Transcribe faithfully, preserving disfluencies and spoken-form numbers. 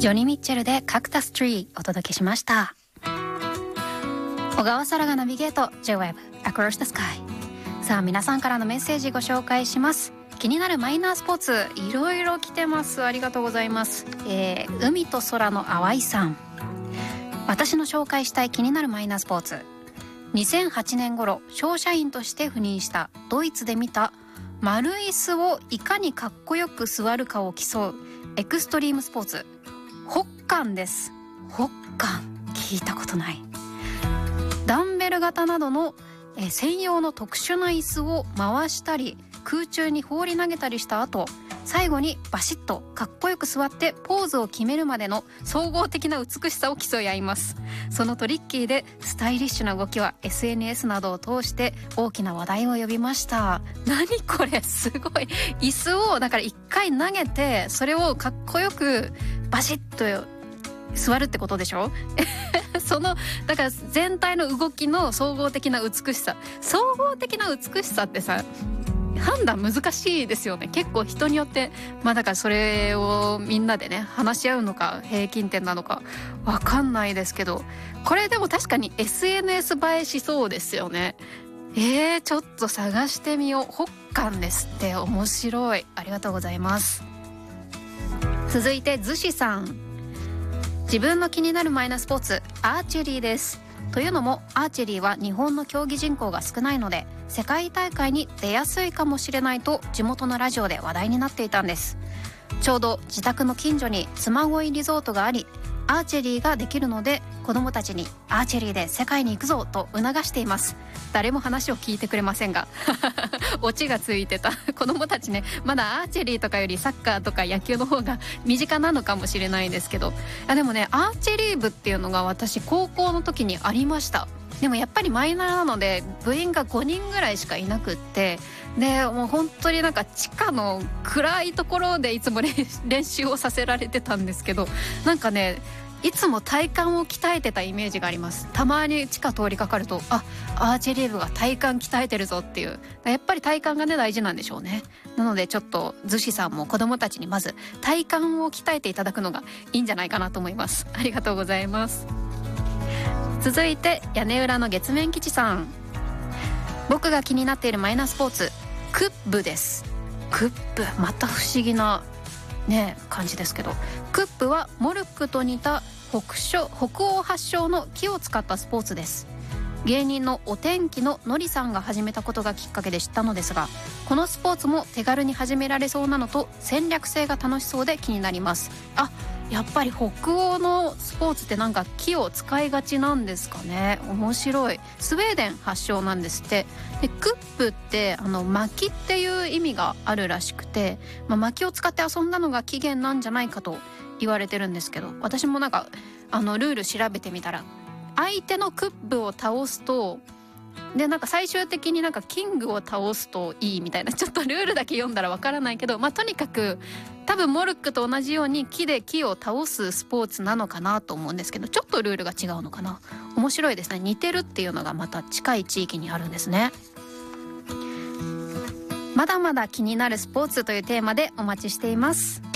ジョニー・ミッチェルでカクタス・トリーお届けしました。小川沙羅がナビゲート J-ウェブ Across the Sky。 さあ皆さんからのメッセージご紹介します。気になるマイナースポーツいろいろ来てます。ありがとうございます。えー、海と空の淡いさん、私の紹介したい気になるマイナースポーツ、にせんはちねん頃商社員として赴任したドイツで見た丸椅子をいかにかっこよく座るかを競うエクストリームスポーツ、ホッカンです。ホッカン聞いたことない。ダンベル型などのえ専用の特殊な椅子を回したり空中に放り投げたりした後、最後にバシッとかっこよく座ってポーズを決めるまでの総合的な美しさを競い合います。そのトリッキーでスタイリッシュな動きは エスエヌエス などを通して大きな話題を呼びました。何これ、すごい。椅子をだから一回投げてそれをかっこよくバシッと座るってことでしょそのだから全体の動きの総合的な美しさ、総合的な美しさってさ判断難しいですよね。結構人によって、まあだからそれをみんなでね話し合うのか平均点なのかわかんないですけど、これでも確かに エスエヌエス 映えしそうですよね。えー、ちょっと探してみよう。ホッカンですって、面白い。ありがとうございます。続いてズシさん、自分の気になるマイナースポーツ、アーチェリーです。というのもアーチェリーは日本の競技人口が少ないので世界大会に出やすいかもしれないと地元のラジオで話題になっていたんです。ちょうど自宅の近所に妻恋リゾートがあり、アーチェリーができるので子供たちにアーチェリーで世界に行くぞと促しています。誰も話を聞いてくれませんがオチがついてた。子供たちね、まだアーチェリーとかよりサッカーとか野球の方が身近なのかもしれないですけど、あでもねアーチェリー部っていうのが私高校の時にありました。でもやっぱりマイナーなので部員がごにんぐらいしかいなくって、でもう本当になんか地下の暗いところでいつも練習をさせられてたんですけど、なんかねいつも体幹を鍛えてたイメージがあります。たまに地下通りかかると、あ、アーチェリー部が体幹鍛えてるぞっていう、やっぱり体幹がね大事なんでしょうね。なのでちょっとズシさんも子供たちにまず体幹を鍛えていただくのがいいんじゃないかなと思います。ありがとうございます。続いて屋根裏の月面基地さん、僕が気になっているマイナースポーツ、クッブです。クッブ、また不思議なね感じですけど、クッブはモルックと似た北書北欧発祥の木を使ったスポーツです。芸人のお天気ののりさんが始めたことがきっかけで知ったのですが、このスポーツも手軽に始められそうなのと戦略性が楽しそうで気になります。あ、やっぱり北欧のスポーツってなんか木を使いがちなんですかね。面白い。スウェーデン発祥なんですって。でクップってあの薪っていう意味があるらしくて、まあ、薪を使って遊んだのが起源なんじゃないかと言われてるんですけど、私もなんかあのルール調べてみたら、相手のクップを倒すとでなんか最終的になんかキングを倒すといいみたいな、ちょっとルールだけ読んだらわからないけど、まあとにかく多分モルックと同じように木で木を倒すスポーツなのかなと思うんですけど、ちょっとルールが違うのかな。面白いですね。似てるっていうのがまた近い地域にあるんですね。まだまだ気になるスポーツというテーマでお待ちしています。